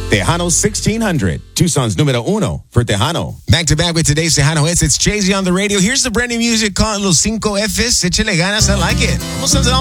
Tejano 1600, Tucson's numero uno for Tejano. Back to back with today's Tejano hits. It's Jay-Z on the radio. Here's the brand new music called Los Cinco Fs. Échale ganas. I like it.